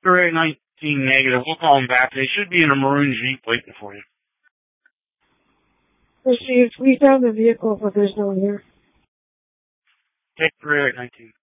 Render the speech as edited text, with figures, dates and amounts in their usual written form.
3819 negative. We'll call them back. They should be in a maroon Jeep waiting for you. Received. We found the vehicle, but there's no one here. Take 3819.